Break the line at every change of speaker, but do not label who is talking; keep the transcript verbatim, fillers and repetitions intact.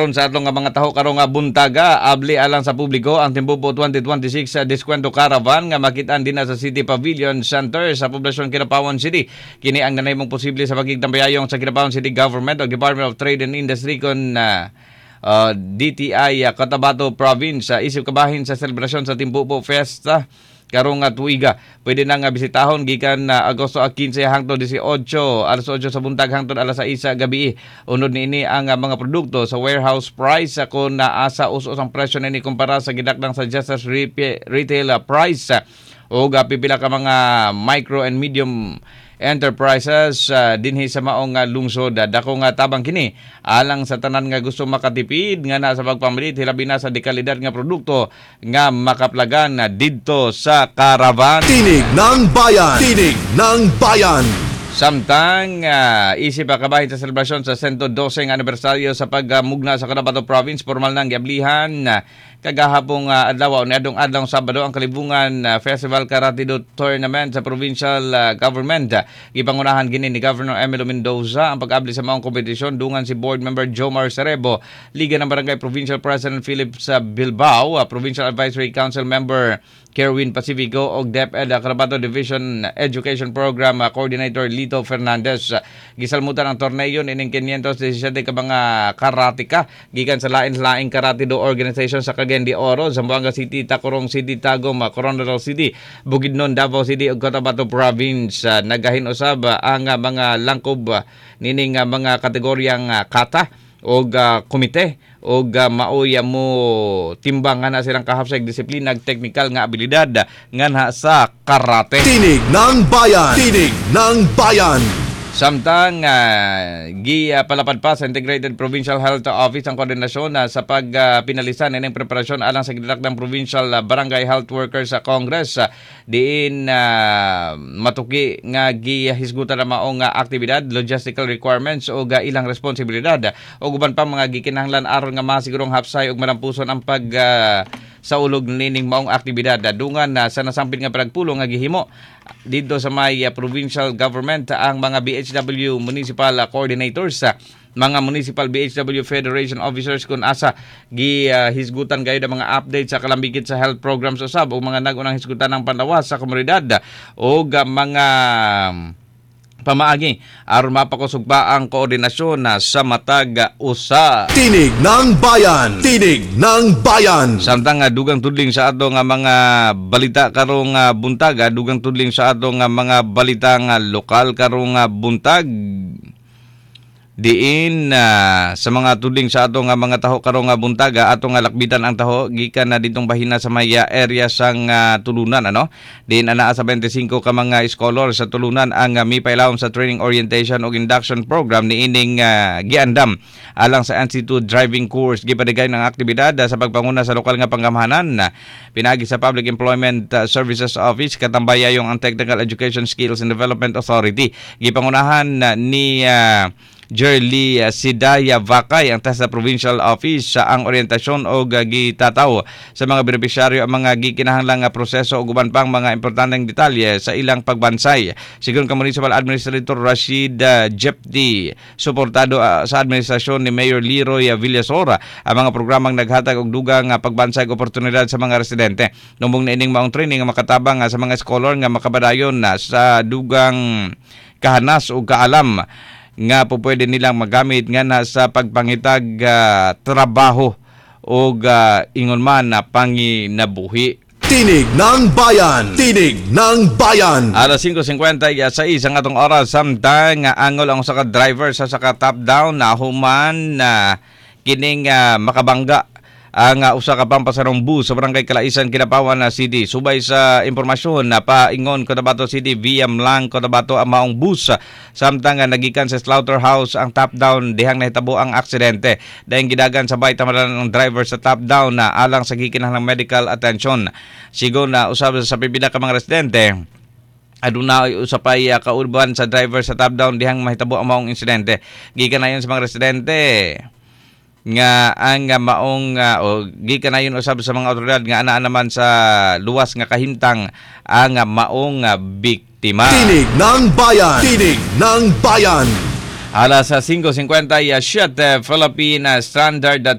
Sa atong nga mga taho karong nga buntaga, abli alang sa publiko ang Timbubo twenty twenty-six sa Diskwento Caravan nga makitaan din na sa City Pavilion Center sa poblasyon Kinapawan City. Kini ang nanay mong posible sa pagigtambayayong sa Kinapawan City Government o Department of Trade and Industry kon uh, uh, D T I uh, Cotabato Province. Uh, isip kabahin sa selebrasyon sa Timbubo Festa karong nga tuiga. Pwede na nga bisitahon gikan na uh, Agosto fifteen hangtod eighteen, alas eight sa buntag hangtod alas six sa gabi. Unod niini ang uh, mga produkto sa warehouse price uh, kung naasa us-us ang presyo nini kumpara sa gidakdang sa Justice Retail uh, price. Uh, o uh, pipila ka mga micro and medium enterprises uh, dinhi sa maong uh, lungsod. Dako nga tabang kini alang sa tanan nga gusto makatipid nga na sa pagpamalit hilabi na sa dekalidad nga produkto nga makaplagan uh, didto sa Caravan.
Tinig ng Bayan! Tinig ng Bayan!
Samtang uh, isip kabahin sa selebrasyon sa one hundred twelve nga anibersaryo sa pagmugna sa Cotabato Province, formal nang giablihan uh, kagahapong uh, adlaw o niadtong adlaw Sabado ang Kalibungan uh, Festival Karate Do Tournament sa provincial uh, government. Uh, ipangunahan gini ni Governor Emilio Mendoza ang pag-abli sa maong kompetisyon dungan si Board Member Jomar Cerebo, Liga ng Barangay Provincial President Philip sa Bilbao, uh, Provincial Advisory Council Member Kerwin Pacifico o DepEd uh, Cotabato Division Education Program uh, Coordinator Lito Fernandez. Uh, gisalmutan ang torneo ining five hundred seventeen ka mga karateka gikan sa lain-laing karate do organization sa Cagayan de Oro, Zamboanga City, Tacurong City, Tagum, Coronadal City, Bukidnon, Davao City ug Cotabato Province. Uh, nagahin usab uh, ang uh, mga langkob uh, nining uh, mga kategoryang uh, kata o uh, komite o uh, maoya mo timbang nga na silang kahapsay disiplina ag technical nga abilidad nga na sa karate.
Tinig ng Bayan! Tinig ng Bayan!
Samtang uh, gi uh, palapad pa sa Integrated Provincial Health Office ang koordinasyon uh, sa pagpinalisan uh, ng preparasyon alang sa gidakdang Provincial uh, Barangay Health Workers sa uh, Congress. Uh, diin uh, matuki nga gihisgutan na maong uh, aktibidad, logistical requirements o uh, ilang responsibilidad. O guban pa mga gikinahanglan aron nga masigurong hapsay ug manampuson ang pag uh, sa ulog nining maong aktibidad. Dungan na uh, sa nasampit nga pagpulong nga gihimo dito sa may uh, provincial government ang mga B H W municipal uh, coordinators, uh, mga municipal B H W federation officers kung asa gi uh, hisgutan gayud ang mga update sa kalambigit sa health programs usab o mga nagunang hisgutan ng panlawas sa komunidad o uh, mga pamaagi aron mapakusugba ang koordinasyon na sa matag usa.
Tinig ng Bayan! Tinig ng Bayan!
Samtang uh, dugang tudling sa ato nga mga balita karong uh, buntag, uh, dugang tudling sa ato nga mga balita nga lokal karong uh, buntag. Diin uh, sa mga tudling sa ato nga mga taho karong nga buntag, ato nga lakbitan ang taho gikan na ditong bahina sa maya area sang uh, tulunan ano. Diin anaa sa twenty-five ka mga scholars sa tulunan ang uh, mipailawom sa training orientation ug induction program ni ining uh, giandam alang sa Institute Driving Course. Gipadigay ng aktibidad uh, sa pagpanguna sa lokal nga panggamahanan uh, pinagi sa Public Employment uh, Services Office katambayayong ang Technical Education Skills and Development Authority. Gipangunahan uh, ni uh, Jerly uh, Sidaya Vakay ang sa provincial office sa uh, ang orientasyon o uh, gitataw sa mga benepisyaryo ang mga gikinahanglang uh, proseso o guban pang mga importanteng detalye sa ilang pagbansay. Sigon ka Municipal Administrator Rashid uh, Jepti, suportado uh, sa administrasyon ni Mayor Leroy uh, Villasora ang mga programang naghatag og dugang uh, pagbansay og oportunidad sa mga residente. Numbong na ining maong training nga makatabang uh, sa mga scholar nga makabadayon uh, sa dugang kahanas o kaalam nga po pwede nilang magamit nga na sa pagpangitag uh, trabaho o uh, ingon man na panginabuhi.
Tinig ng Bayan! Tinig ng Bayan!
Alas five fifty sa isang atong oras samtang uh, angol ang usa ka driver sa saka top down na human na uh, kining uh, makabangga ang uh, usa ka pampasarong bus sa barangay Kalaisan, Kinapawan na City. Subay sa impormasyon na paingon Cotabato City via Mlang Cotabato ang maong bus samtang uh, nagikan sa slaughterhouse ang top down dihang nahitabo ang aksidente. Dahil gidagan sabay tamaran ng driver sa top down na alang sa gikinahanglang medical attention. Sigon na uh, usab sa pipila ka mga residente aduna usapay uh, kauban sa driver sa top down dihang mahitabo ang maong insidente. Gikan na yun sa mga residente nga ang uh, maong uh, o gikan ayon usab sa mga otoridad nga anaa naman sa luwas nga kahimtang ang uh, maong uh, biktima.
Tinig ng Bayan! Tinig ng Bayan!
Alas five fifty uh, Philippine Standard